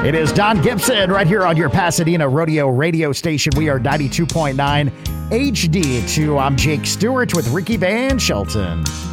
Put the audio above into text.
It is Don Gibson right here on your Pasadena Rodeo radio station. We are 92.9 HD2. I'm Jake Stewart with Ricky Van Shelton.